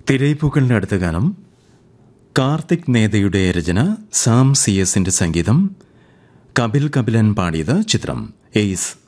തിരയിപ്പൂക്കളിൻ്റെ അടുത്ത ഗാനം കാർത്തിക് നേതയുടെ രചന, സാം CS-ന്റെ സംഗീതം, കപിൽ കപിലൻ പാടിയത്. ചിത്രം എയ്സ്.